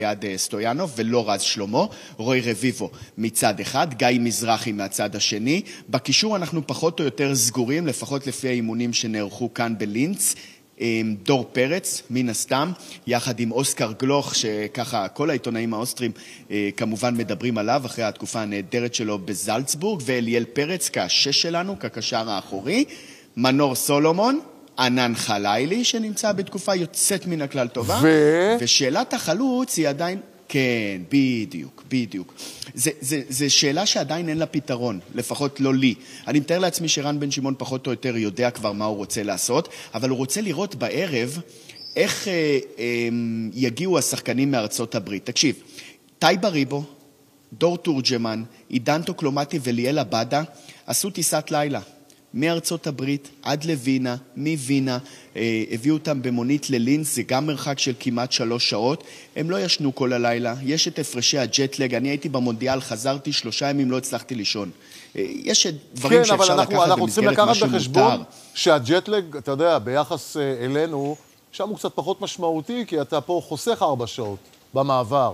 יד סטויאנוב ולא רז שלמה, רוי רביבו מצד אחד, גיא מזרחי מהצד השני. בקישור אנחנו פחות או יותר סגורים, לפחות לפי האימונים שנערכו כאן בלינץ. דור פרץ, מן הסתם, יחד עם אוסקר גלוך, שככה כל העיתונאים האוסטרים כמובן מדברים עליו, אחרי התקופה הנהדרת שלו בזלצבורג, ואליאל פרץ כהשש שלנו, כקשר האחורי, מנור סולומון, ענן חלילי, שנמצא בתקופה יוצאת מן הכלל טובה, ושאלת החלוץ היא עדיין, כן, בדיוק. זה שאלה שעדיין אין לה פתרון, לפחות לא לי. אני מתאר לעצמי שרן בן שמעון פחות או יותר יודע כבר מה הוא רוצה לעשות, אבל הוא רוצה לראות בערב איך יגיעו השחקנים מארצות הברית. תקשיב, טייבה ריבו, דור תורג'מן, עידן טוקלומטי וליאל עבדה עשו טיסת לילה. מארצות הברית עד לווינה, מווינה, הביאו אותם במונית ללינץ, זה גם מרחק של כמעט 3 שעות, הם לא ישנו כל הלילה, יש את הפרשי הג'טלג, אני הייתי במונדיאל, חזרתי 3 ימים, לא הצלחתי לישון. יש דברים שאפשר לקחת במסגרת משהו מותר. אנחנו צריכים לקחת בחשבון שהג'טלג, אתה יודע, ביחס אלינו, שם הוא קצת פחות משמעותי, כי אתה פה חוסך 4 שעות במעבר.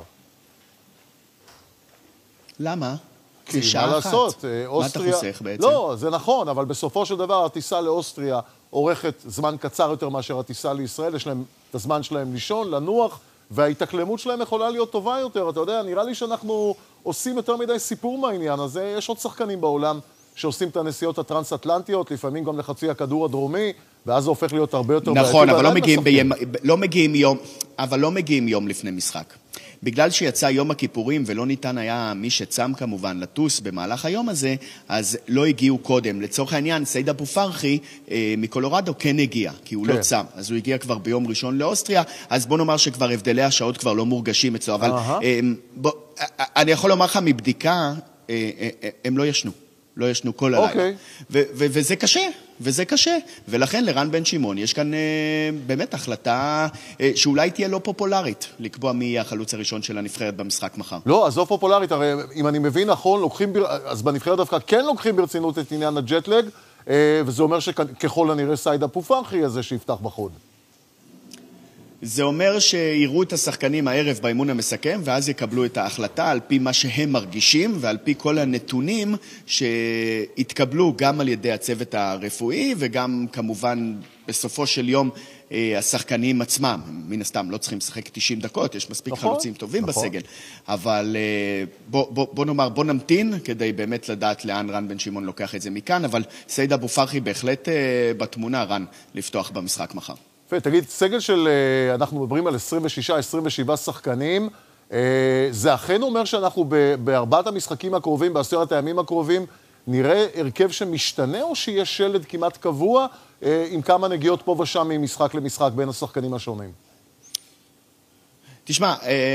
למה? כי מה לעשות, אוסטריה... מה אתה חוסך בעצם? לא, זה נכון, אבל בסופו של דבר הטיסה לאוסטריה עורכת זמן קצר יותר מאשר הטיסה לישראל, יש להם את הזמן שלהם לישון, לנוח, וההתאקלמות שלהם יכולה להיות טובה יותר. אתה יודע, נראה לי שאנחנו עושים יותר מדי סיפור מהעניין הזה, יש עוד שחקנים בעולם שעושים את הנסיעות הטרנס-אטלנטיות, לפעמים גם לחצי הכדור הדרומי, ואז זה הופך להיות הרבה יותר... נכון, אבל לא מגיעים יום לפני משחק. בגלל שיצא יום הכיפורים ולא ניתן היה מי שצם כמובן לטוס במהלך היום הזה, אז לא הגיעו קודם. לצורך העניין, סייד אבו פרחי מקולורדו כן הגיע, כי הוא לא צם. אז הוא הגיע כבר ביום ראשון לאוסטריה, אז בוא נאמר שכבר הבדלי השעות כבר לא מורגשים אצלו. אבל אני יכול לומר לך מבדיקה, הם לא ישנו. לא ישנו כל הלילה. וזה קשה. ולכן לרן בן שמעון יש כאן באמת החלטה שאולי תהיה לא פופולרית, לקבוע מי יהיה החלוץ הראשון של הנבחרת במשחק מחר. לא, אז לא פופולרית, הרי אם אני מבין נכון, אז בנבחרת דווקא כן לוקחים ברצינות את עניין הג'טלג, וזה אומר שככל הנראה סייד אבו פרחי הזה שיפתח בחוד. זה אומר שיראו את השחקנים הערב באימון המסכם, ואז יקבלו את ההחלטה על פי מה שהם מרגישים, ועל פי כל הנתונים שהתקבלו גם על ידי הצוות הרפואי, וגם כמובן בסופו של יום השחקנים עצמם. מן הסתם לא צריכים לשחק 90 דקות, יש מספיק חלוצים טובים בסגל. אבל בוא נמתין, כדי באמת לדעת לאן רן בן שמעון לוקח את זה מכאן, אבל סייד אבו פרחי בהחלט בתמונה רן לפתוח במשחק מחר. תגיד, סגל של, אנחנו מדברים על 26-27 שחקנים, זה אכן אומר שאנחנו בארבעת המשחקים הקרובים, בעשרת הימים הקרובים, נראה הרכב שמשתנה או שיש שלד כמעט קבוע, עם כמה נגיעות פה ושם ממשחק למשחק בין השחקנים השונים? תשמע,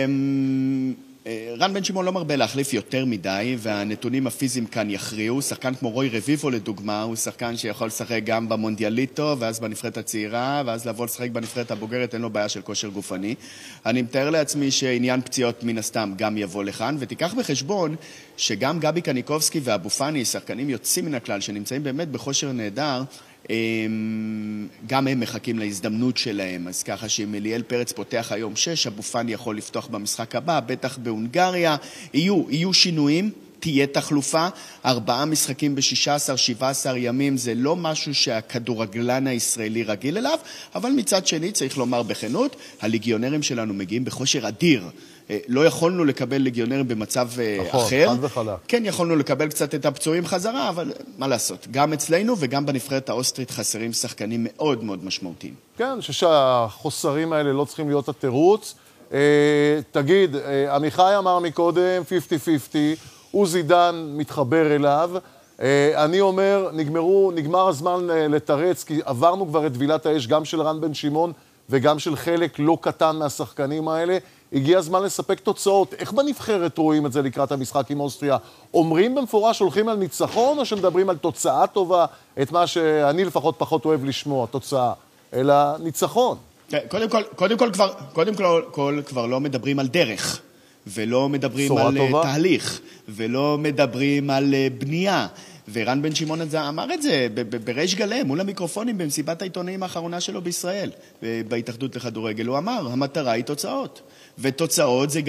רן בן שמעון לא מרבה להחליף יותר מדי, והנתונים הפיזיים כאן יכריעו. שחקן כמו רוי רביבו לדוגמה, הוא שחקן שיכול לשחק גם במונדיאליטו, ואז בנבחרת הצעירה, ואז לבוא לשחק בנבחרת הבוגרת, אין לו בעיה של כושר גופני. אני מתאר לעצמי שעניין פציעות מן הסתם גם יבוא לכאן, ותיקח בחשבון שגם גבי קניקובסקי ואבו פאני, שחקנים יוצאים מן הכלל, שנמצאים באמת בכושר נהדר, גם הם מחכים להזדמנות שלהם, אז ככה שאם אליאל פרץ פותח היום 6, אבו פאני יכול לפתוח במשחק הבא, בטח בהונגריה, יהיו שינויים, תהיה תחלופה, 4 משחקים ב-16-17 ימים, זה לא משהו שהכדורגלן הישראלי רגיל אליו, אבל מצד שני צריך לומר בכנות, הליגיונרים שלנו מגיעים בכושר אדיר, לא יכולנו לקבל ליגיונרים במצב אחר. חד וחלק. כן, יכולנו לקבל קצת את הפצועים חזרה, אבל מה לעשות? גם אצלנו וגם בנבחרת האוסטרית חסרים שחקנים מאוד מאוד משמעותיים. כן, אני חושב שהחוסרים האלה לא צריכים להיות התירוץ. תגיד, עמיחי אמר מקודם 50-50, עוזי דן מתחבר אליו. אני אומר, נגמר הזמן לתרץ, כי עברנו כבר את טבילת האש גם של רן בן שמעון וגם של חלק לא קטן מהשחקנים האלה. הגיע הזמן לספק תוצאות. איך בנבחרת רואים את זה לקראת המשחק עם אוסטריה? אומרים במפורש, הולכים על ניצחון, או שמדברים על תוצאה טובה, את מה שאני לפחות פחות אוהב לשמוע, תוצאה, אלא ניצחון? קודם כל כבר לא מדברים על דרך, ולא מדברים על תהליך, ולא מדברים על בנייה. ורן בן שמעון אמר את זה בריש גלי, מול המיקרופונים במסיבת העיתונאים האחרונה שלו בישראל, בהתאחדות לכדורגל. הוא אמר, המטרה היא תוצאות. ותוצאות זה